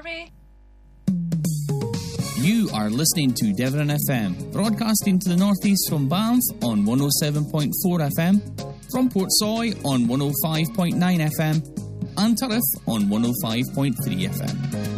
You are listening to Devon FM, broadcasting to the northeast from Banff on 107.4 FM, from Portsoy on 105.9 FM, and Turriff on 105.3 FM.